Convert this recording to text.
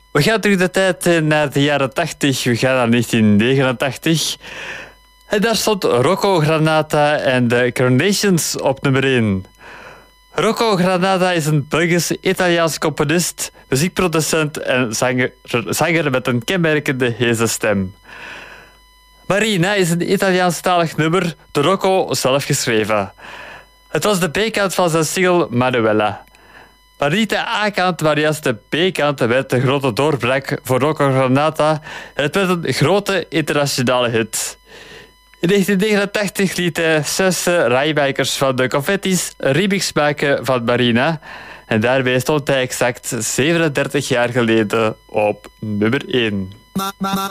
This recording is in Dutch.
We gaan terug de tijd naar de jaren 80. We gaan naar 1989. En daar stond Rocco Granata en de Carnations op nummer 1. Rocco Granata is een Belgisch-Italiaans componist, muziekproducent en zanger met een kenmerkende heze stem. Marina is een Italiaanstalig nummer door Rocco zelf geschreven. Het was de B-kant van zijn single Manuela. Maar niet de A-kant, maar juist de B-kant werd de grote doorbraak voor Rocco Granata en het werd een grote internationale hit. In 1989 liet hij 6 rijmakers van de Confetti's een remix maken van Marina. En daarmee stond hij exact 37 jaar geleden op nummer 1.